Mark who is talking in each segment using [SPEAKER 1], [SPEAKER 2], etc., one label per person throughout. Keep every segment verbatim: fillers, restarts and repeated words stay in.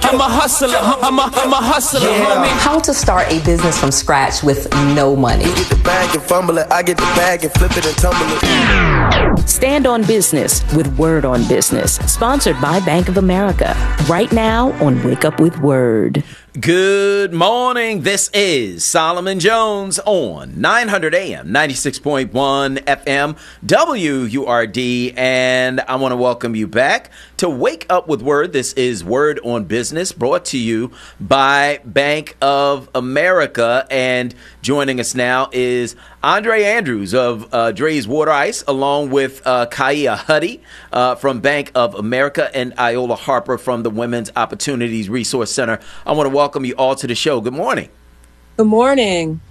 [SPEAKER 1] I'm a hustler. I'm a, I'm a hustler. Yeah.
[SPEAKER 2] How to start a business from scratch with no money.
[SPEAKER 3] You get the bag and fumble it. I get the bag and flip it and tumble it.
[SPEAKER 4] Stand on Business with Word on Business. Sponsored by Bank of America. Right now on Wake Up with Word.
[SPEAKER 5] Good morning. This is Solomon Jones on nine hundred A M, ninety-six point one F M, W U R D. And I want to welcome you back to Wake Up with Word. This is Word on Business, brought to you by Bank of America. And joining us now is Andre Andrews of uh, Dre's Water Ice, along with uh, Kaya Huddy uh, from Bank of America and Iola Harper from the Women's Opportunities Resource Center. I want to welcome you all to the show. Good morning.
[SPEAKER 6] Good morning.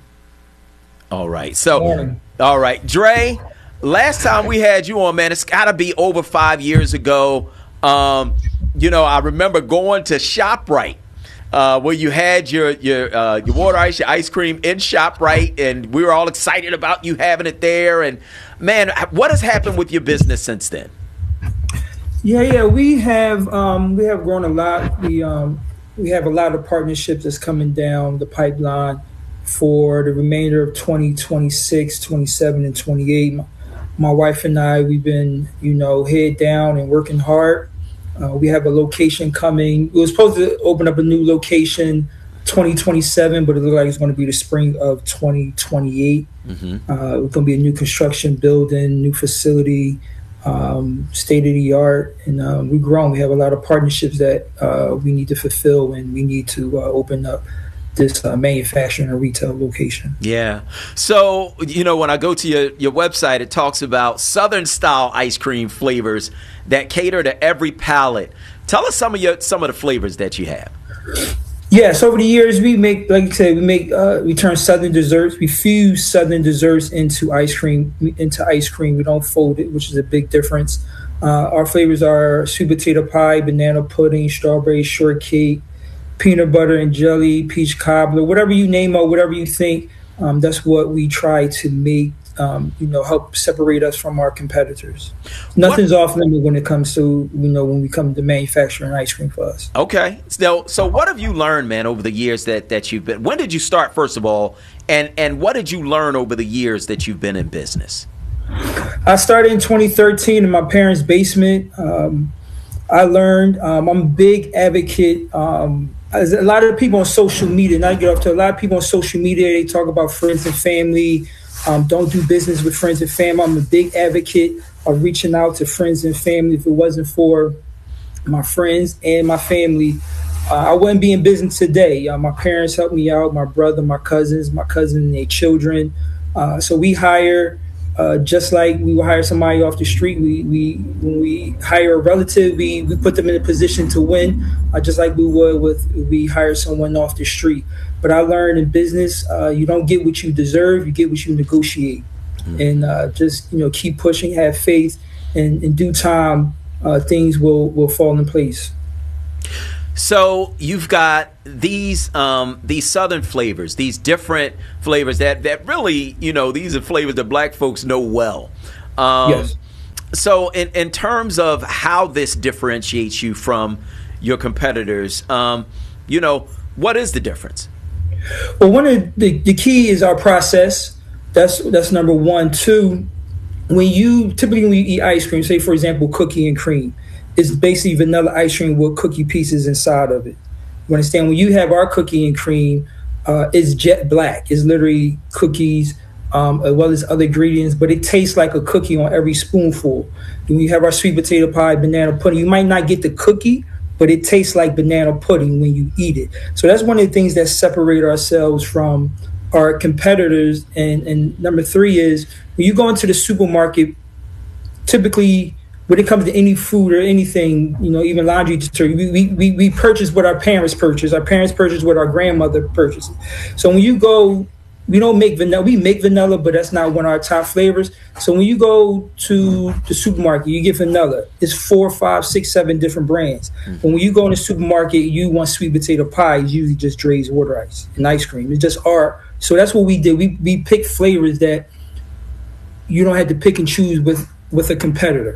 [SPEAKER 5] All right. So, all right, Dre, last time we had you on, man, it's got to be over five years ago. Um, you know, I remember going to ShopRite. Uh, where you had your your uh, your water ice, your ice cream in ShopRite, and we were all excited about you having it there. And man, what has happened with your business since then?
[SPEAKER 7] Yeah, yeah, we have um, we have grown a lot. We um, we have a lot of partnerships that's coming down the pipeline for the remainder of twenty twenty-six, twenty-seven, and twenty-eight. My, my wife and I, we've been, you know, head down and working hard. Uh, we have a location coming. We were supposed to open up a new location twenty twenty-seven, but it looks like it's going to be the spring of twenty twenty-eight. Mm-hmm. Uh, it's going to be a new construction building, new facility, um, state of the art. And um, we've grown. We have a lot of partnerships that uh, we need to fulfill, and we need to uh, open up this uh, manufacturing and retail location.
[SPEAKER 5] Yeah. So, you know, when I go to your, your website, it talks about Southern style ice cream flavors that cater to every palate. Tell us some of your some of the flavors that you have.
[SPEAKER 7] Yes, over the years we make, like you said, we make uh, we turn Southern desserts. We fuse Southern desserts into ice cream. Into ice cream, we don't fold it, which is a big difference. Uh, our flavors are sweet potato pie, banana pudding, strawberry shortcake, peanut butter and jelly, peach cobbler, whatever you name or whatever you think. Um, that's what we try to make. Um, you know, help separate us from our competitors. Nothing's what? off limit when it comes to, you know, when we come to manufacturing ice cream for us.
[SPEAKER 5] Okay. So, so what have you learned, man, over the years that, that you've been? When did you start, first of all, and and what did you learn over the years that you've been in business?
[SPEAKER 7] I started in twenty thirteen in my parents' basement. Um, I learned. Um, I'm a big advocate. Um, as a lot of people on social media, and I get off to a lot of people on social media, they talk about friends and family. Um, don't do business with friends and family. I'm a big advocate of reaching out to friends and family. If it wasn't for my friends and my family, uh, I wouldn't be in business today. Uh, my parents helped me out, my brother, my cousins, my cousin and their children. Uh, so we hire, uh, just like we would hire somebody off the street. We we when we hire a relative, we, we put them in a position to win, uh, just like we would with if we hire someone off the street. But I learned in business, uh, you don't get what you deserve, you get what you negotiate. Mm-hmm. And uh, just, you know, keep pushing, have faith, and in due time, uh, things will, will fall in place.
[SPEAKER 5] So you've got these um, these Southern flavors, these different flavors that, that really, you know, these are flavors that black folks know well. Um, yes. So in, in terms of how this differentiates you from your competitors, um, you know, what is the difference?
[SPEAKER 7] Well, one of the, the key is our process. That's that's number one. Two, when you typically when you eat ice cream, say for example, cookie and cream, it's basically vanilla ice cream with cookie pieces inside of it. You understand? When you have our cookie and cream, uh, it's jet black. It's literally cookies um, as well as other ingredients, but it tastes like a cookie on every spoonful. When you have our sweet potato pie, banana pudding, you might not get the cookie, but it tastes like banana pudding when you eat it. So that's one of the things that separate ourselves from our competitors. And, and number three is when you go into the supermarket, typically when it comes to any food or anything, you know, even laundry detergent, we, we, we purchase what our parents purchase. Our parents purchase what our grandmother purchases. So when you go, we don't make vanilla. We make vanilla, but that's not one of our top flavors. So when you go to the supermarket, you get vanilla. It's four, five, six, seven different brands. Mm-hmm. But when you go in the supermarket, you want sweet potato pie, it's usually just Dre's water ice and ice cream. It's just our. So that's what we did. We we picked flavors that you don't have to pick and choose with with a competitor.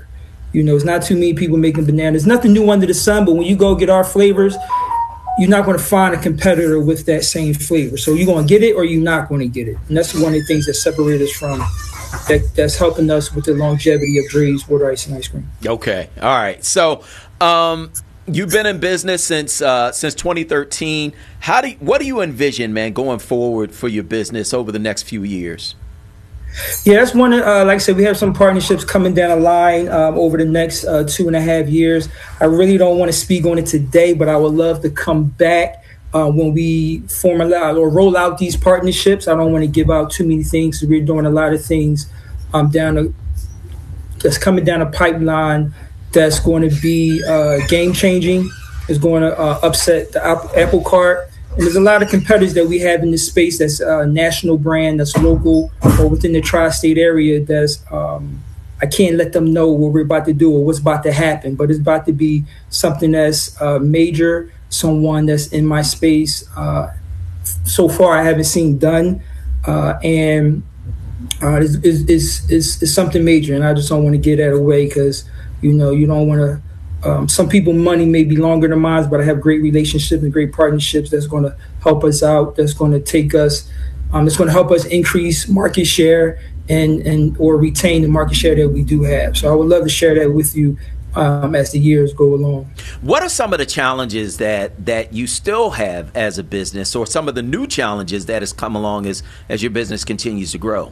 [SPEAKER 7] You know, it's not too many people making bananas. Nothing new under the sun, but when you go get our flavors, you're not going to find a competitor with that same flavor. So you're going to get it or you're not going to get it. And that's one of the things that separate us from, that, that's helping us with the longevity of Dre's Water Ice and Ice Cream.
[SPEAKER 5] Okay. All right. So um, you've been in business since uh, since twenty thirteen. How do you, what do you envision, man, going forward for your business over the next few years?
[SPEAKER 7] Yeah, that's one. Uh, like I said, we have some partnerships coming down the line um, over the next uh, two and a half years. I really don't want to speak on it today, but I would love to come back uh, when we formalize or roll out these partnerships. I don't want to give out too many things. We're doing a lot of things um, down the, that's coming down the pipeline that's going to be uh, game changing. It's going to uh, upset the apple cart. And there's a lot of competitors that we have in this space that's a national brand, that's local, or within the tri-state area. That's um, I can't let them know what we're about to do or what's about to happen, but it's about to be something that's uh, major, someone that's in my space. Uh, so far, I haven't seen done, uh, and uh, it's, it's, it's, it's something major, and I just don't want to get that away because, you know, you don't want to. Um, some people money may be longer than mine, but I have great relationships and great partnerships that's going to help us out. That's going to take us. Um, that's going to help us increase market share and and or retain the market share that we do have. So I would love to share that with you um, as the years go along.
[SPEAKER 5] What are some of the challenges that that you still have as a business, or some of the new challenges that has come along as as your business continues to grow?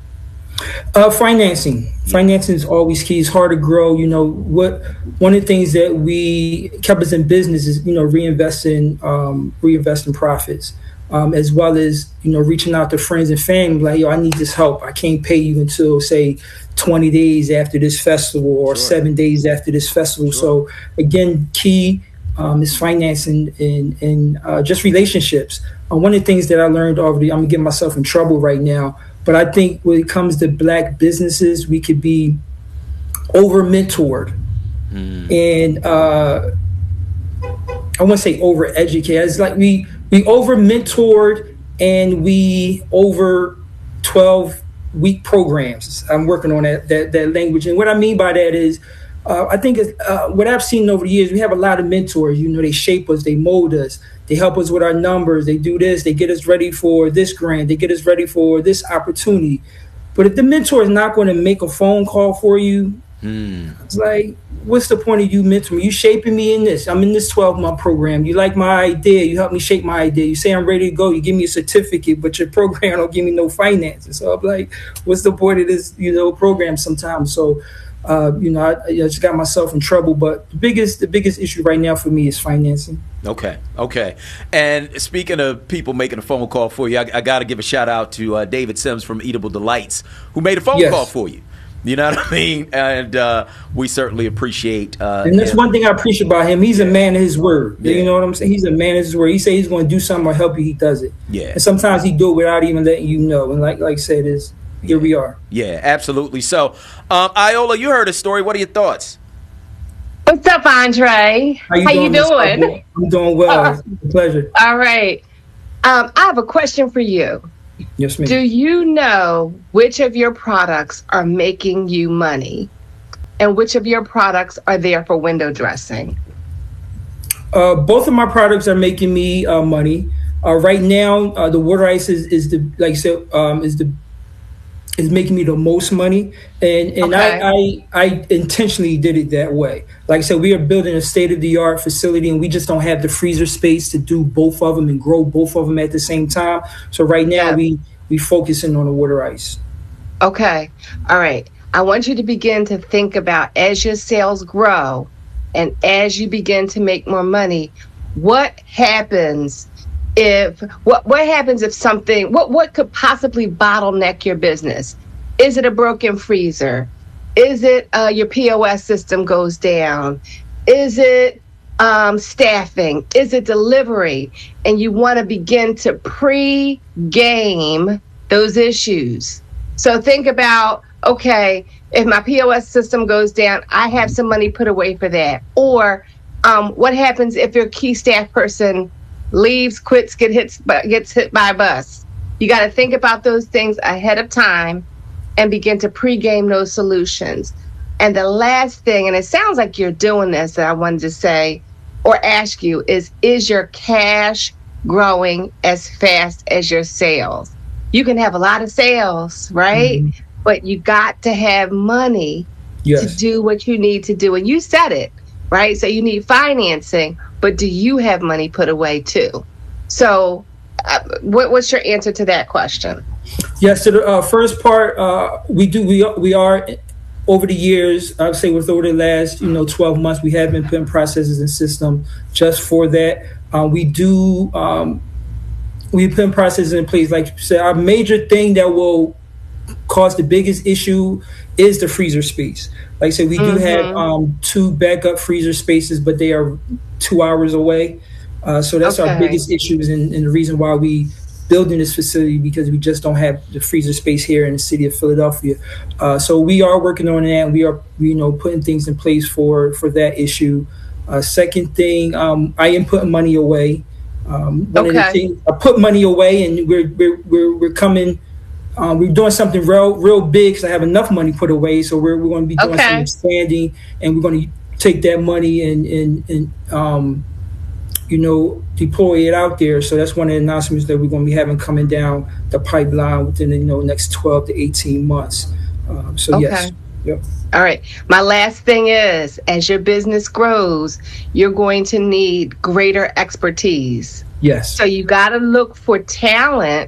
[SPEAKER 7] Uh, financing. Financing is always key. It's hard to grow. You know, what one of the things that we kept us in business is, you know, reinvesting, um, reinvesting profits, um, as well as, you know, reaching out to friends and family like, yo, I need this help. I can't pay you until, say, twenty days after this festival or sure. seven days after this festival. Sure. So, again, key um, is financing and, and uh, just relationships. Uh, one of the things that I learned already, I'm getting myself in trouble right now, but I think when it comes to black businesses, we could be over-mentored. Mm. And uh, I wouldn't say over-educated. It's like we we over-mentored and we over twelve-week programs. I'm working on that, that, that language. And what I mean by that is, uh, I think it's, uh, what I've seen over the years, we have a lot of mentors. You know, they shape us, they mold us. They help us with our numbers. They do this. They get us ready for this grant. They get us ready for this opportunity. But if the mentor is not going to make a phone call for you, mm. it's like, what's the point of you mentoring me? You shaping me in this. I'm in this twelve-month program. You like my idea. You help me shape my idea. You say I'm ready to go. You give me a certificate, but your program don't give me no finances. So I'm like, what's the point of this, you know, program sometimes? So, uh, you know, I, I just got myself in trouble. But the biggest, the biggest issue right now for me is financing.
[SPEAKER 5] Okay, okay. And speaking of people making a phone call for you, I, I got to give a shout out to uh, David Sims from Eatable Delights, who made a phone yes. call for you. You know what I mean? And uh, we certainly appreciate. Uh,
[SPEAKER 7] and that's
[SPEAKER 5] him.
[SPEAKER 7] one thing I appreciate about him. He's
[SPEAKER 5] yeah.
[SPEAKER 7] a man of his word.
[SPEAKER 5] Yeah.
[SPEAKER 7] You know what I'm saying? He's a man of his word. He say he's going to do something or help you. He does it.
[SPEAKER 5] Yeah.
[SPEAKER 7] And sometimes he do it without even letting you know. And like like I said, is here
[SPEAKER 5] yeah.
[SPEAKER 7] we are.
[SPEAKER 5] Yeah, absolutely. So, um, Iola, you heard a story. What are your thoughts?
[SPEAKER 8] What's up, Andre?
[SPEAKER 7] How you
[SPEAKER 8] How
[SPEAKER 7] doing?
[SPEAKER 8] You doing?
[SPEAKER 7] I'm doing well. Uh, it's a pleasure.
[SPEAKER 8] All right. Um, I have a question for you.
[SPEAKER 7] Yes, ma'am.
[SPEAKER 8] Do you know which of your products are making you money and which of your products are there for window dressing?
[SPEAKER 7] Uh, both of my products are making me uh, money. Uh, right now, uh, the water ice is, is the like I said um, is the is making me the most money, and and
[SPEAKER 8] okay.
[SPEAKER 7] I, I I intentionally did it that way. Like I said, we are building a state of the art facility, and we just don't have the freezer space to do both of them and grow both of them at the same time. So right now, yeah. we we focusing on the water ice.
[SPEAKER 8] Okay, all right. I want you to begin to think about, as your sales grow, and as you begin to make more money, what happens if what what happens if something what what could possibly bottleneck your business? Is it a broken freezer? Is it uh, your P O S system goes down? Is it um, staffing? Is it delivery? And you want to begin to pre-game those issues. So think about, okay, if my P O S system goes down, I have some money put away for that. Or um, what happens if your key staff person leaves, quits, get hit, gets hit by a bus? You got to think about those things ahead of time and begin to pregame those solutions. And the last thing, and it sounds like you're doing this, that I wanted to say or ask you is, is your cash growing as fast as your sales? You can have a lot of sales, right? Mm-hmm. But you got to have money yes. to do what you need to do. And you said it, right? So you need financing, but do you have money put away too? So uh, what, what's your answer to that question?
[SPEAKER 7] Yes, so the uh, first part, uh, we do, we, we are, over the years, I would say with over the last, you know, twelve months, we have been putting processes and systems just for that. Uh, we do, um, we put processes in place. Like you said, our major thing that will cause the biggest issue is the freezer space. Like I said, we mm-hmm. do have um, two backup freezer spaces, but they are two hours away. Uh, so that's okay. our biggest issues, and, and the reason why we building this facility, because we just don't have the freezer space here in the city of Philadelphia. Uh, so we are working on that, and we are, you know, putting things in place for for that issue. Uh, second thing, um, I am putting money away. Um, one okay. of the things, I put money away, and we're we're we're, we're coming. Um, we're doing something real real big because I have enough money put away. So we're we're going to be doing okay. some expanding, and we're going to take that money and and and um, you know, deploy it out there. So that's one of the announcements that we're going to be having coming down the pipeline within the, you know, next twelve to eighteen months. Um, so okay. yes. Yep.
[SPEAKER 8] All right. My last thing is, as your business grows, you're going to need greater expertise.
[SPEAKER 7] Yes.
[SPEAKER 8] So you got to look for talent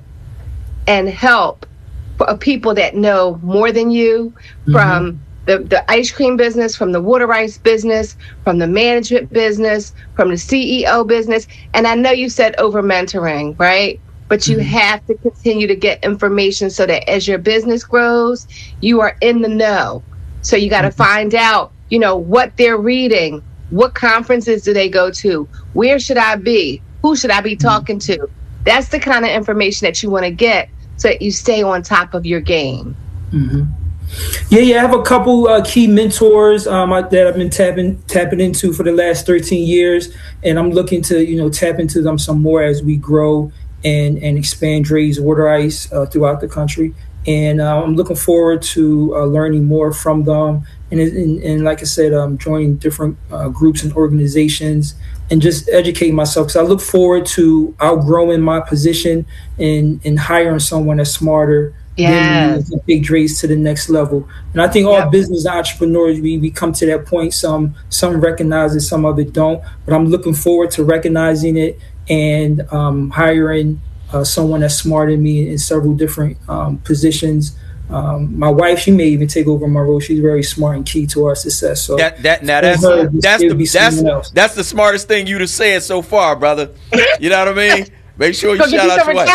[SPEAKER 8] and help for people that know more than you, mm-hmm. from the, the ice cream business, from the water ice business, from the management business, from the C E O business. And I know you said over mentoring, right? But you mm-hmm. have to continue to get information so that as your business grows, you are in the know. So you got to mm-hmm. find out, you know, what they're reading, what conferences do they go to, where should I be, who should I be talking to? That's the kind of information that you want to get so that you stay on top of your game.
[SPEAKER 7] Mm-hmm. Yeah, yeah, I have a couple uh, key mentors um, that I've been tapping tapping into for the last thirteen years, and I'm looking to, you know, tap into them some more as we grow and and expand Dre's Water Ice uh, throughout the country. And uh, I'm looking forward to uh, learning more from them, and and, and like I said, um, joining different uh, groups and organizations, and just educating myself. Because I look forward to outgrowing my position and and hiring someone that's smarter. Yeah, big Dre's to the next level. And I think all yep. business entrepreneurs, we, we come to that point. Some some recognize it, some of it don't. But I'm looking forward to recognizing it and um, hiring uh, someone that's smarter than me in several different um, positions. Um, my wife, she may even take over my role. She's very smart and key to our success. So
[SPEAKER 5] that that now that's her, that's the that's, that's the smartest thing you'd have said so far, brother. You know what I mean? Make sure you so shout out your wife.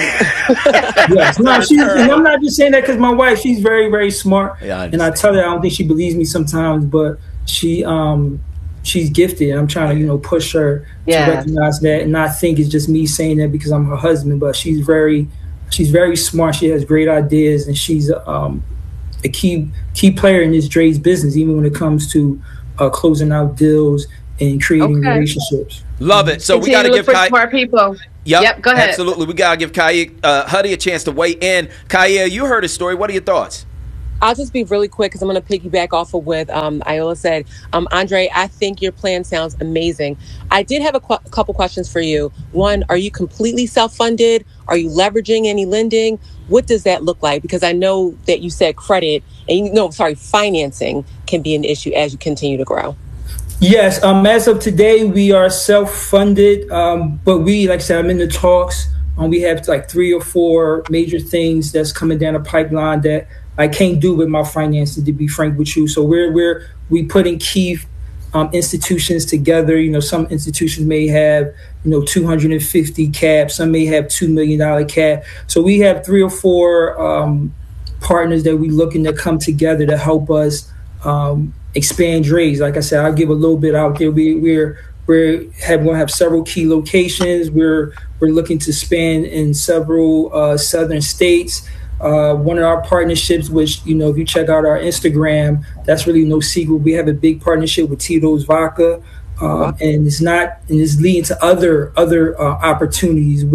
[SPEAKER 7] Yes, no, she's, and I'm not just saying that because my wife, she's very, very smart. Yeah, I and I tell her I don't think she believes me sometimes, but she um she's gifted. And I'm trying to, you know, push her yeah. to recognize that and not think it's just me saying that because I'm her husband. But she's very she's very smart. She has great ideas, and she's um a key key player in this Dre's business, even when it comes to uh, closing out deals and creating okay. relationships.
[SPEAKER 5] Love it. So
[SPEAKER 8] Continue
[SPEAKER 5] we got to give
[SPEAKER 8] Kai- smart people.
[SPEAKER 5] Yep,
[SPEAKER 8] yep, go ahead.
[SPEAKER 5] Absolutely. We got to give Kaya, uh, Huddy a chance to weigh in. Kaya, you heard his story. What are your thoughts?
[SPEAKER 6] I'll just be really quick because I'm going to piggyback off of what um, Iola said. Um, Andre, I think your plan sounds amazing. I did have a qu- couple questions for you. One, are you completely self-funded? Are you leveraging any lending? What does that look like? Because I know that you said credit and you know, sorry, financing can be an issue as you continue to grow.
[SPEAKER 7] Yes, um, as of today, we are self-funded, um, but we, like I said, I'm in the talks. Um, we have like three or four major things that's coming down the pipeline that I can't do with my finances, to be frank with you. So we're we're we putting key um, institutions together. You know, some institutions may have, you know, two hundred fifty cap, some may have two million dollar cap. So we have three or four um, partners that we're looking to come together to help us um, expand Dre's. Like I said, I'll give a little bit out there. We, we're we're have, going to have several key locations. We're we're looking to expand in several uh, southern states. Uh, one of our partnerships, which, you know, if you check out our Instagram, that's really no secret. We have a big partnership with Tito's Vodka, um, and it's not, and it's leading to other other uh, opportunities with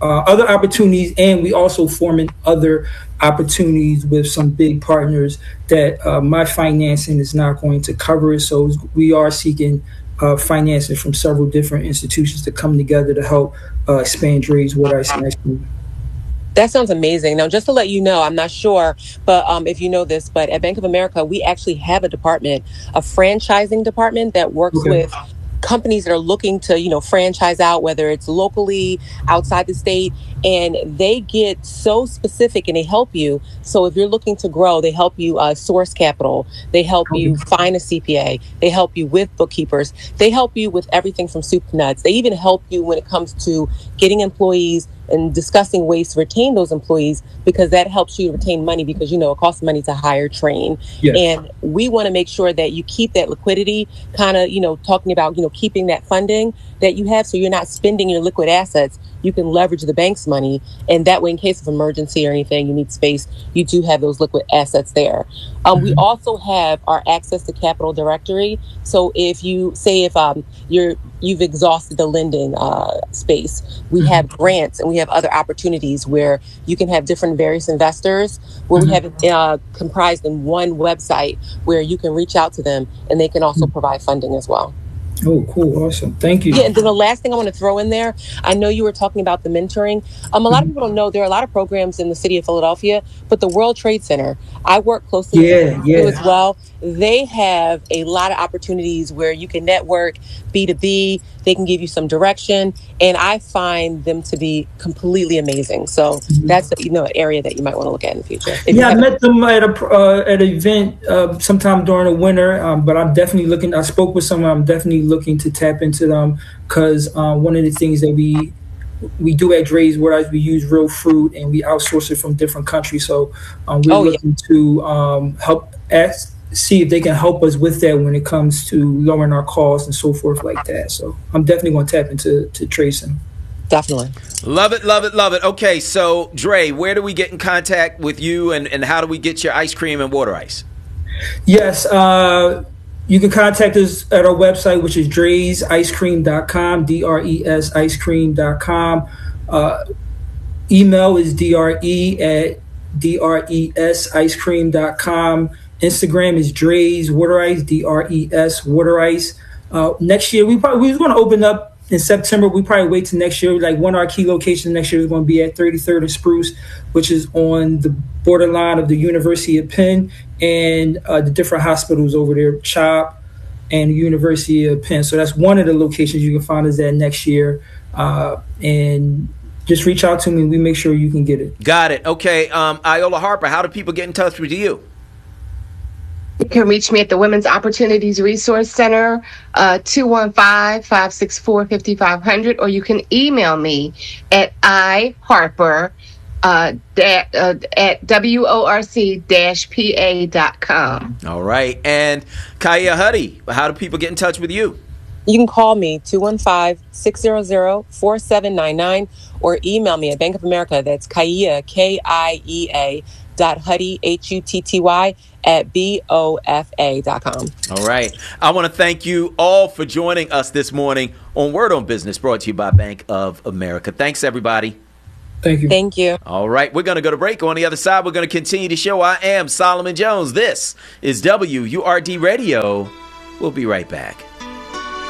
[SPEAKER 7] uh, other opportunities, and we also forming other opportunities with some big partners that uh, my financing is not going to cover it. So we are seeking uh, financing from several different institutions to come together to help uh, expand Dre's Water Ice and Ice Cream.
[SPEAKER 6] That sounds amazing. Now, just to let you know, I'm not sure, but um, if you know this, but at Bank of America, we actually have a department, a franchising department that works
[SPEAKER 7] Okay.
[SPEAKER 6] with companies that are looking to, you know, franchise out, whether it's locally, outside the state, and they get so specific and they help you. So if you're looking to grow, they help you uh, source capital. They help you find a C P A. They help you with bookkeepers. They help you with everything from soup to nuts. They even help you when it comes to getting employees and discussing ways to retain those employees, because that helps you to retain money, because, you know, it costs money to hire, train.
[SPEAKER 7] Yes.
[SPEAKER 6] And we want to make sure that you keep that liquidity, kind of, you know, talking about, you know, keeping that funding that you have, so you're not spending your liquid assets. You can leverage the bank's money, and that way, in case of emergency or anything, you need space, you do have those liquid assets there. Um, mm-hmm. We also have our access to capital directory. So if you say if um, you're you've exhausted the lending uh, space, we mm-hmm. have grants and we have other opportunities where you can have different various investors, where mm-hmm. we have it uh, comprised in one website where you can reach out to them and they can also mm-hmm. provide funding as well.
[SPEAKER 7] Oh, cool. Awesome. Thank you.
[SPEAKER 6] Yeah, and then the last thing I want to throw in there, I know you were talking about the mentoring. Um, a lot of people don't know there are a lot of programs in the city of Philadelphia, but the World Trade Center, I work closely
[SPEAKER 7] yeah,
[SPEAKER 6] with
[SPEAKER 7] yeah.
[SPEAKER 6] you as well. They have a lot of opportunities where you can network B two B. They can give you some direction, and I find them to be completely amazing. So mm-hmm. that's, you know, an area that you might want to look at in the future.
[SPEAKER 7] Yeah, I met them at a uh, at an event uh, sometime during the winter, um, but I'm definitely looking. I spoke with someone. I'm definitely looking to tap into them, because uh, one of the things that we we do at Dre's, whereas we use real fruit and we outsource it from different countries. So um, we're oh, looking yeah. to um, help ask. see if they can help us with that when it comes to lowering our costs and so forth like that. So I'm definitely going to tap into to tracing.
[SPEAKER 6] Definitely.
[SPEAKER 5] Love it, love it, love it. Okay, so Dre, where do we get in contact with you, and, and how do we get your ice cream and water ice?
[SPEAKER 7] Yes, uh, you can contact us at our website, which is dres ice cream dot com, D R E S ice cream dot com. Uh, email is dre at dres ice cream dot com. Instagram is Dre's Water Ice, D R E S Water Ice. Uh, next year, we probably we was going to open up in September. We probably wait till next year. Like one of our key locations next year is going to be at thirty-third and Spruce, which is on the borderline of the University of Penn and uh, the different hospitals over there, CHOP and the University of Penn. So that's one of the locations you can find us at next year. Uh, and just reach out to me. We make sure you can get it.
[SPEAKER 5] Got it. Okay. Um, Iola Harper, how do people get in touch with you?
[SPEAKER 8] You can reach me at the Women's Opportunities Resource Center, uh, two one five, five six four, five five zero zero, or you can email me at iharper uh, da- uh, at worc dash pa dot com.
[SPEAKER 5] All right. And Kaya Huddy, how do people get in touch with you?
[SPEAKER 6] You can call me two one five, six zero zero, four seven nine nine, or email me at Bank of America. That's Kaiea, K I E A, dot Hutty, H U T T Y, at B O F A dot com.
[SPEAKER 5] All right. I want to thank you all for joining us this morning on Word on Business, brought to you by Bank of America. Thanks, everybody.
[SPEAKER 7] Thank you.
[SPEAKER 6] Thank you.
[SPEAKER 5] All right. We're going to go to break. On the other side, we're going to continue the show. I am Solomon Jones. This is W U R D Radio. We'll be right back.